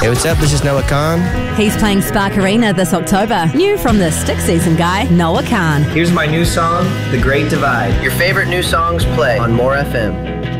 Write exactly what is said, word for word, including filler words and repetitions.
Hey, what's up? This is Noah Khan. He's playing Spark Arena this October. New from the Stick Season guy, Noah Khan. Here's my new song, The Great Divide. Your favorite new songs play on More F M.